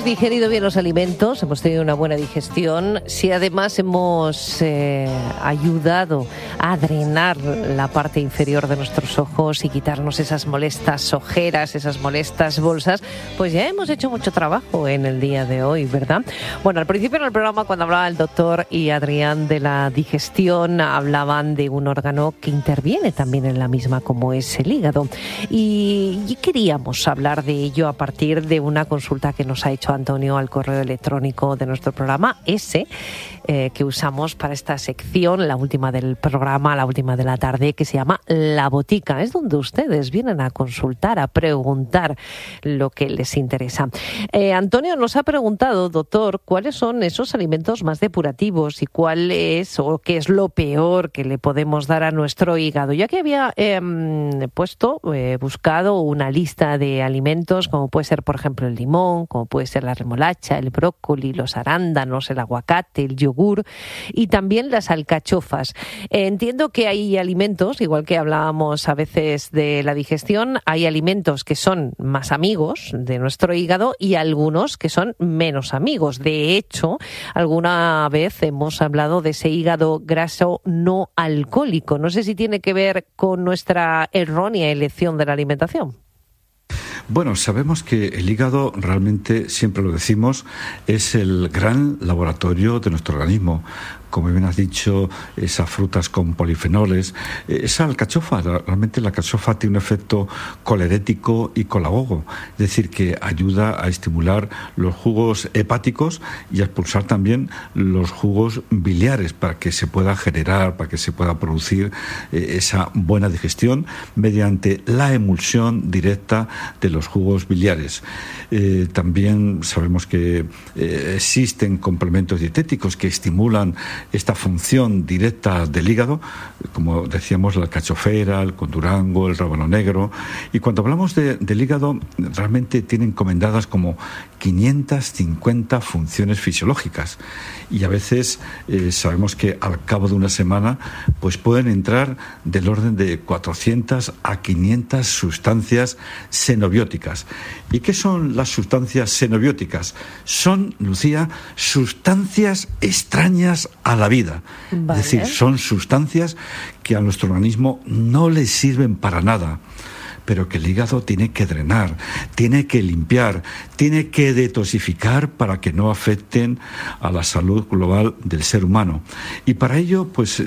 digerido bien los alimentos, hemos tenido una buena digestión, si además hemos ayudado a drenar la parte inferior de nuestros ojos y quitarnos esas molestas ojeras, esas molestas bolsas, pues ya hemos hecho mucho trabajo en el día de hoy, ¿verdad? Bueno, al principio en el programa, cuando hablaba el doctor y Adrián de la digestión, hablaban de un órgano que interviene también en la misma, como es el hígado. Y queríamos hablar de ello a partir de una consulta que nos ha hecho Antonio al correo electrónico de nuestro programa, que usamos para esta sección, la última del programa, la última de la tarde, que se llama La Botica. Es donde ustedes vienen a consultar, a preguntar lo que les interesa. Antonio nos ha preguntado, doctor, ¿cuáles son esos alimentos más depurativos y cuál es o qué es lo peor que le podemos dar a nuestro hígado? Ya que había buscado una lista de alimentos, como puede ser, por ejemplo, el limón, como puede ser la remolacha, el brócoli, los arándanos, el aguacate, el yogur y también las alcachofas. Entiendo que hay alimentos, igual que hablábamos a veces de la digestión, hay alimentos que son más amigos de nuestro hígado y algunos que son menos amigos. De hecho, alguna vez hemos hablado de ese hígado graso no alcohólico. No sé si tiene que ver con nuestra errónea elección de la alimentación. Bueno, sabemos que el hígado realmente, siempre lo decimos, es el gran laboratorio de nuestro organismo. Como bien has dicho, esas frutas con polifenoles, esa alcachofa, realmente la alcachofa tiene un efecto colerético y colagogo, es decir, que ayuda a estimular los jugos hepáticos y a expulsar también los jugos biliares para que se pueda generar, para que se pueda producir esa buena digestión mediante la emulsión directa de los jugos biliares. También sabemos que existen complementos dietéticos que estimulan esta función directa del hígado, como decíamos, la alcachofera, el condurango, el rábano negro. Y cuando hablamos del hígado, realmente tiene encomendadas como 550 funciones fisiológicas. Y a veces sabemos que al cabo de una semana pues pueden entrar del orden de 400 a 500 sustancias xenobióticas. ¿Y qué son las sustancias xenobióticas? Son, Lucía, sustancias extrañas a la vida. Vale. Es decir, son sustancias que a nuestro organismo no le sirven para nada, pero que el hígado tiene que drenar, tiene que limpiar, tiene que detoxificar para que no afecten a la salud global del ser humano. Y para ello, pues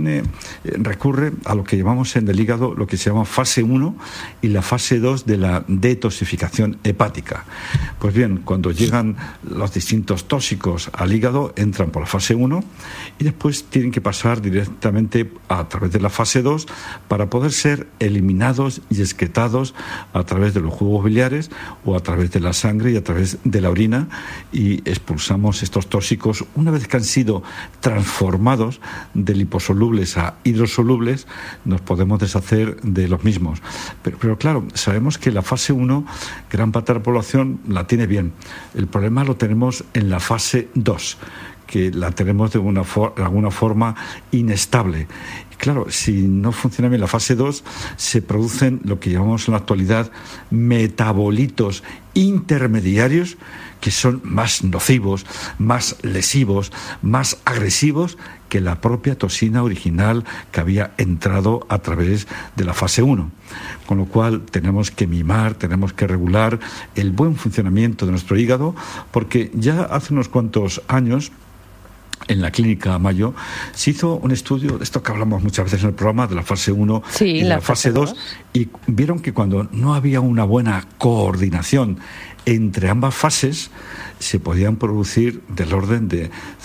recurre a lo que llamamos en el hígado, lo que se llama fase 1 y la fase 2 de la detoxificación hepática. Pues bien, cuando llegan los distintos tóxicos al hígado, entran por la fase 1 y después tienen que pasar directamente a través de la fase 2 para poder ser eliminados y excretados a través de los jugos biliares o a través de la sangre y a través de la orina, y expulsamos estos tóxicos. Una vez que han sido transformados de liposolubles a hidrosolubles, nos podemos deshacer de los mismos. Pero claro, sabemos que la fase 1, gran parte de la población la tiene bien. El problema lo tenemos en la fase 2, que la tenemos de alguna forma inestable. Claro, si no funciona bien la fase 2, se producen lo que llamamos en la actualidad metabolitos intermediarios, que son más nocivos, más lesivos, más agresivos que la propia toxina original que había entrado a través de la fase 1. Con lo cual tenemos que mimar, tenemos que regular el buen funcionamiento de nuestro hígado, porque ya hace unos cuantos años, en la Clínica Mayo, se hizo un estudio de esto que hablamos muchas veces en el programa, de la fase 1 y de la fase 2, y vieron que cuando no había una buena coordinación entre ambas fases, se podían producir del orden de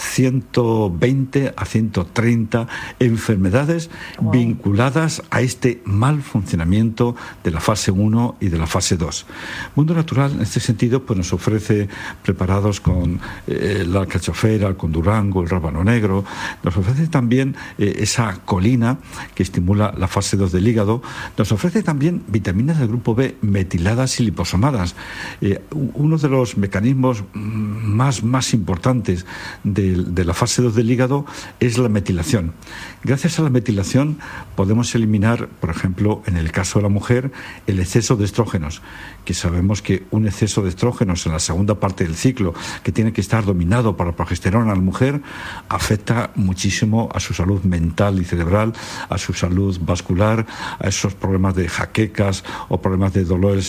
120 a 130 enfermedades vinculadas a este mal funcionamiento de la fase 1 y de la fase 2. Mundo Natural, en este sentido, pues nos ofrece, preparados con la alcachofera, el condurango, el rábano negro, nos ofrece también esa colina que estimula la fase 2 del hígado, nos ofrece también vitaminas del grupo B metiladas y liposomadas. uno de los mecanismos más importantes de la fase 2 del hígado es la metilación. Gracias a la metilación podemos eliminar, por ejemplo, en el caso de la mujer, el exceso de estrógenos, que sabemos que un exceso de estrógenos en la segunda parte del ciclo, que tiene que estar dominado por la progesterona en la mujer, afecta muchísimo a su salud mental y cerebral, a su salud vascular, a esos problemas de jaquecas o problemas de dolores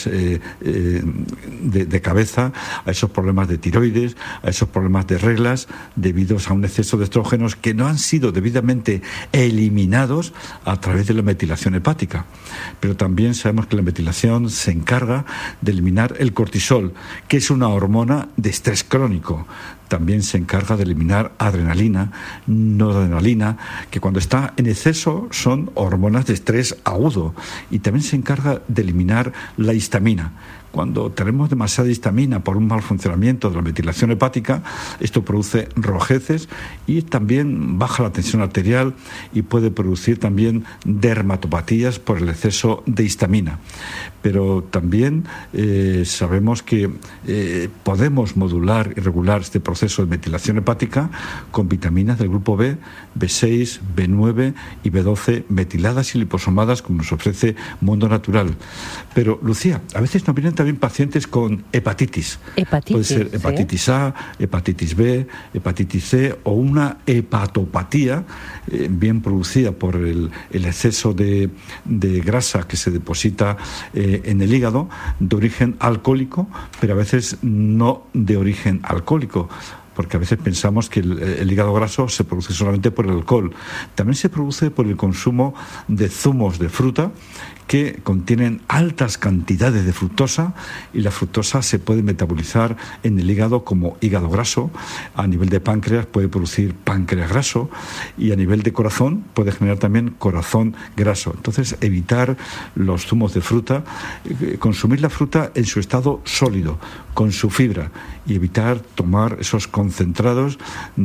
de cabeza, a esos problemas de tiroides, a esos problemas de reglas, debido a un exceso de estrógenos que no han sido debidamente eliminados a través de la metilación hepática. Pero también sabemos que la metilación se encarga de eliminar el cortisol, que es una hormona de estrés crónico. También se encarga de eliminar adrenalina, noradrenalina, que cuando está en exceso son hormonas de estrés agudo. Y también se encarga de eliminar la histamina. Cuando tenemos demasiada histamina por un mal funcionamiento de la metilación hepática, esto produce rojeces y también baja la tensión arterial y puede producir también dermatopatías por el exceso de histamina. Pero también sabemos que podemos modular y regular este proceso de metilación hepática con vitaminas del grupo B, B6, B9 y B12 metiladas y liposomadas, como nos ofrece Mundo Natural. Pero, Lucía, a veces nos vienen también pacientes con hepatitis. Puede ser hepatitis A, hepatitis B, hepatitis C o una hepatopatía bien producida por el exceso de grasa que se deposita en el hígado, de origen alcohólico, pero a veces no de origen alcohólico, porque a veces pensamos que el hígado graso se produce solamente por el alcohol. También se produce por el consumo de zumos de fruta que contienen altas cantidades de fructosa, y la fructosa se puede metabolizar en el hígado como hígado graso. A nivel de páncreas puede producir páncreas graso, y a nivel de corazón puede generar también corazón graso. Entonces, evitar los zumos de fruta, consumir la fruta en su estado sólido, con su fibra, y evitar tomar esos concentrados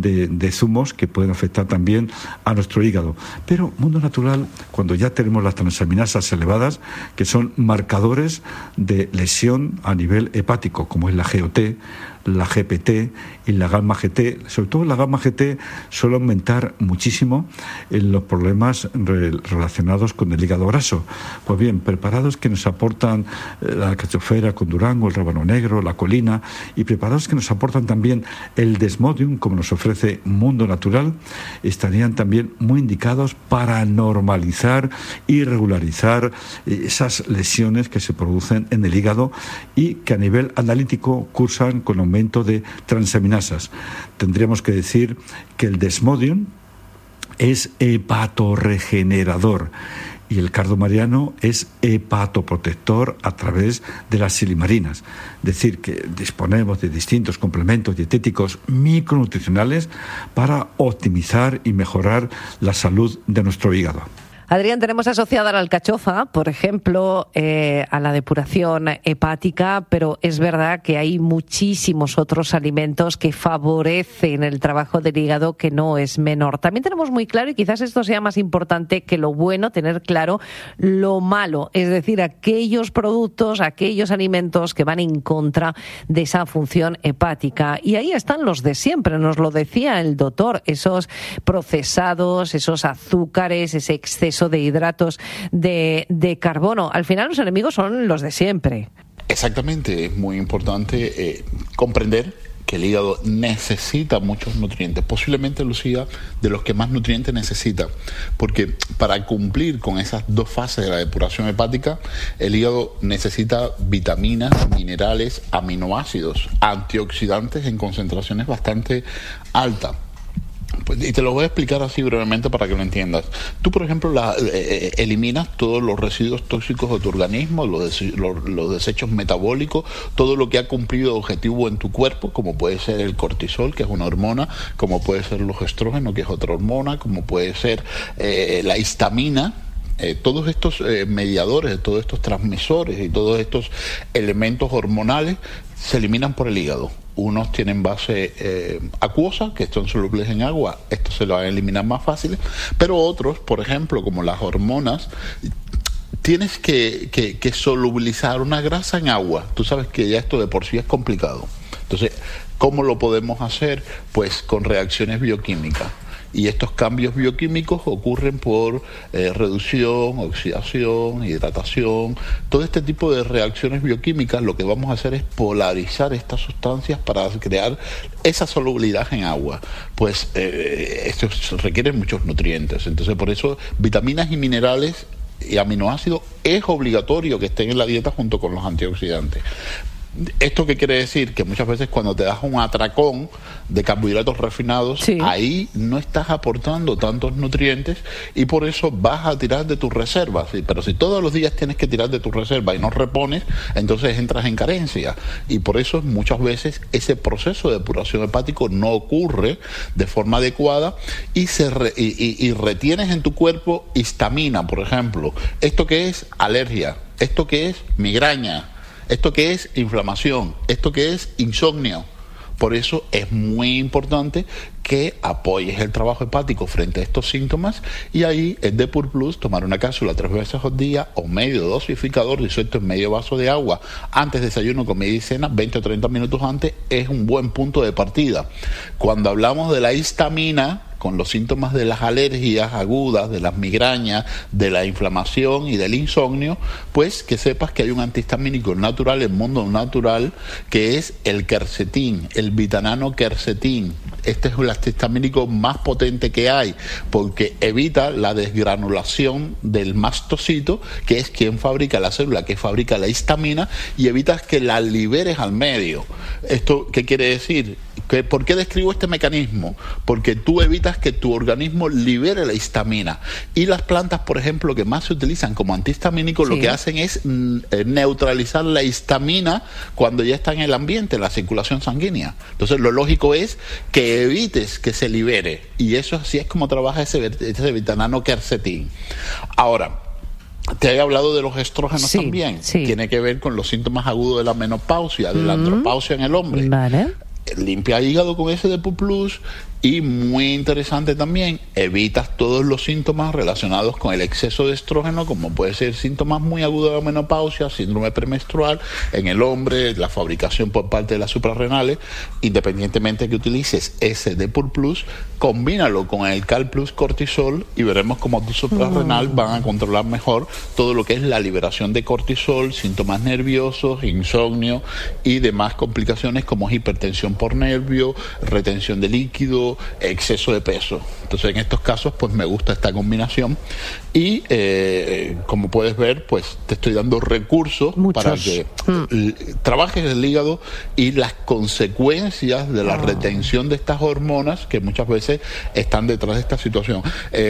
de zumos que pueden afectar también a nuestro hígado. Pero Mundo Natural, cuando ya tenemos las transaminasas elevadas, que son marcadores de lesión a nivel hepático, como es la GOT, la GPT y la gamma GT, sobre todo la gamma GT, suele aumentar muchísimo en los problemas relacionados con el hígado graso. Pues bien, preparados que nos aportan la alcachofera con durango, el rábano negro, la colina, y preparados que nos aportan también el desmodium, como nos ofrece Mundo Natural, estarían también muy indicados para normalizar y regularizar esas lesiones que se producen en el hígado y que a nivel analítico cursan con aumento de transaminasas. Tendríamos que decir que el desmodium es hepatorregenerador y el cardomariano es hepatoprotector a través de las silimarinas. Es decir, que disponemos de distintos complementos dietéticos micronutricionales para optimizar y mejorar la salud de nuestro hígado. Adrián, tenemos asociada a la alcachofa, por ejemplo, a la depuración hepática, pero es verdad que hay muchísimos otros alimentos que favorecen el trabajo del hígado, que no es menor. También tenemos muy claro, y quizás esto sea más importante que lo bueno, tener claro lo malo, es decir, aquellos productos, aquellos alimentos que van en contra de esa función hepática. Y ahí están los de siempre, nos lo decía el doctor, esos procesados, esos azúcares, ese exceso de hidratos de carbono. Al final los enemigos son los de siempre. Exactamente, es muy importante comprender que el hígado necesita muchos nutrientes, posiblemente, Lucía, de los que más nutrientes necesita, porque para cumplir con esas dos fases de la depuración hepática, el hígado necesita vitaminas, minerales, aminoácidos, antioxidantes en concentraciones bastante altas. Y te lo voy a explicar así brevemente para que lo entiendas. Tú, por ejemplo, eliminas todos los residuos tóxicos de tu organismo, los desechos metabólicos, todo lo que ha cumplido objetivo en tu cuerpo, como puede ser el cortisol, que es una hormona, como puede ser los estrógenos, que es otra hormona, como puede ser la histamina. Todos estos mediadores, todos estos transmisores y todos estos elementos hormonales se eliminan por el hígado. Unos tienen base acuosa, que son solubles en agua, estos se lo van a eliminar más fáciles, pero otros, por ejemplo, como las hormonas, tienes que solubilizar una grasa en agua. Tú sabes que ya esto de por sí es complicado. Entonces, ¿cómo lo podemos hacer? Pues con reacciones bioquímicas. Y estos cambios bioquímicos ocurren por reducción, oxidación, hidratación, todo este tipo de reacciones bioquímicas. Lo que vamos a hacer es polarizar estas sustancias para crear esa solubilidad en agua. Pues esto requiere muchos nutrientes, entonces por eso vitaminas y minerales y aminoácidos es obligatorio que estén en la dieta junto con los antioxidantes. ¿Esto qué quiere decir? Que muchas veces cuando te das un atracón de carbohidratos refinados, sí, ahí no estás aportando tantos nutrientes y por eso vas a tirar de tus reservas. ¿Sí? Pero si todos los días tienes que tirar de tus reservas y no repones, entonces entras en carencia. Y por eso muchas veces ese proceso de depuración hepático no ocurre de forma adecuada y retienes en tu cuerpo histamina, por ejemplo. ¿Esto qué es? Alergia. ¿Esto qué es? Migraña. ¿Esto qué es? Inflamación. ¿Esto qué es? Insomnio. Por eso es muy importante que apoyes el trabajo hepático frente a estos síntomas y ahí el Depur Plus, tomar una cápsula 3 veces al día o medio dosificador disuelto en medio vaso de agua antes de desayuno, comida y cena, 20 o 30 minutos antes, es un buen punto de partida. Cuando hablamos de la histamina, con los síntomas de las alergias agudas, de las migrañas, de la inflamación y del insomnio, pues que sepas que hay un antihistamínico natural, el mundo natural, que es el quercetín, el vitanano quercetín. Este es el antihistamínico más potente que hay, porque evita la desgranulación del mastocito, que es quien fabrica la célula, que fabrica la histamina, y evitas que la liberes al medio. ¿Esto qué quiere decir? ¿Por qué describo este mecanismo? Porque tú evitas que tu organismo libere la histamina. Y las plantas, por ejemplo, que más se utilizan como antihistamínicos, sí, lo que hacen es neutralizar la histamina cuando ya está en el ambiente, en la circulación sanguínea. Entonces, lo lógico es que evites que se libere. Y eso así es como trabaja ese vitanano quercetín. Ahora, te he hablado de los estrógenos, sí, también. Sí. Tiene que ver con los síntomas agudos de la menopausia, de la andropausia en el hombre. Vale. Limpia hígado con ese Depur Plus y, muy interesante también, evitas todos los síntomas relacionados con el exceso de estrógeno, como puede ser síntomas muy agudos de la menopausia, síndrome premenstrual en el hombre, la fabricación por parte de las suprarrenales. Independientemente que utilices ese Depur Plus, combínalo con el Cal Plus Cortisol y veremos cómo tu suprarrenal van a controlar mejor todo lo que es la liberación de cortisol, síntomas nerviosos, insomnio y demás complicaciones como hipertensión por nervio, retención de líquido, exceso de peso. Entonces, en estos casos, pues me gusta esta combinación y como puedes ver, pues te estoy dando recursos para que trabajes el hígado y las consecuencias de la retención de estas hormonas que muchas veces están detrás de esta situación.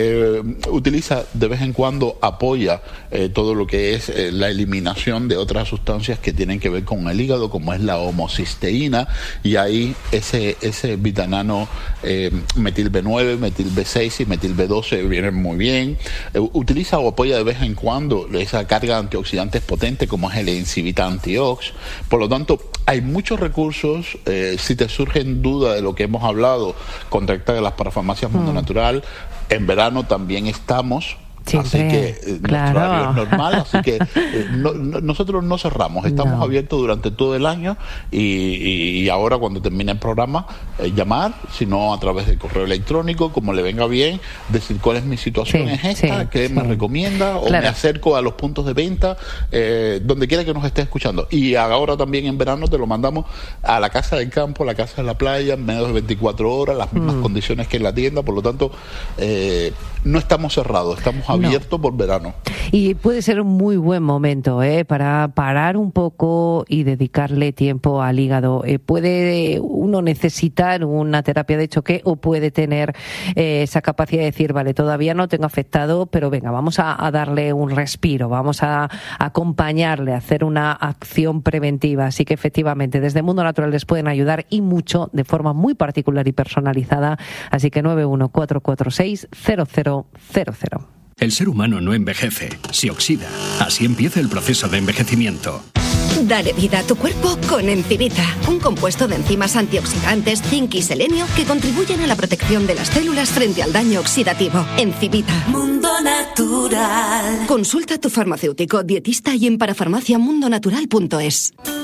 Utiliza de vez en cuando, apoya todo lo que es la eliminación de otras sustancias que tienen que ver con el hígado, como es la homocisteína, y ahí ese vitanano metil B9, metil B6 y metil B12 vienen muy bien. Utiliza o apoya de vez en cuando esa carga de antioxidantes potente como es el Encivita Antiox. Por lo tanto, hay muchos recursos. Si te surgen dudas de lo que hemos hablado, contacta a las parafarmacias Mundo Natural. En verano también estamos. Siempre, así que claro, nuestro horario es normal, así que nosotros no cerramos, estamos abiertos durante todo el año y ahora cuando termine el programa llamar, sino a través del correo electrónico, como le venga bien, decir cuál es mi situación, es esta, qué me recomienda, o me acerco a los puntos de venta, donde quiera que nos esté escuchando. Y ahora también en verano te lo mandamos a la casa del campo, a la casa de la playa, en menos de 24 horas, las mismas condiciones que en la tienda. Por lo tanto, no estamos cerrados, estamos abierto por verano. Y puede ser un muy buen momento para parar un poco y dedicarle tiempo al hígado. Puede uno necesitar una terapia de choque o puede tener esa capacidad de decir, vale, todavía no tengo afectado, pero venga, vamos a darle un respiro, vamos a acompañarle, a hacer una acción preventiva. Así que efectivamente, desde Mundo Natural les pueden ayudar y mucho, de forma muy particular y personalizada. Así que 914460000. El ser humano no envejece, se oxida. Así empieza el proceso de envejecimiento. Dale vida a tu cuerpo con Encivita, un compuesto de enzimas antioxidantes, zinc y selenio que contribuyen a la protección de las células frente al daño oxidativo. Encivita. Mundo Natural. Consulta a tu farmacéutico, dietista y en parafarmaciamundonatural.es.